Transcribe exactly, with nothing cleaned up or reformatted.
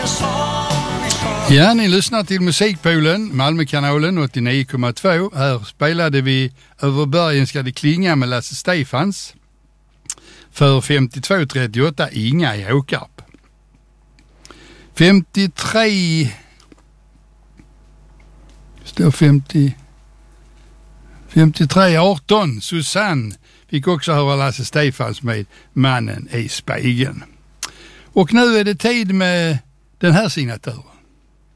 Ja, ni lyssnar till Musikpoolen, Malmökanalen åttionio komma två. Här spelade vi Över bergen ska det klinga med Lasse Stefans. För femtiotvå trettioåtta Inga i Åkarp. femtiotre står femtio femtiotre arton Susanne fick också höra Lasse Stefans med Mannen i spegeln. Och nu är det tid med den här signaturen.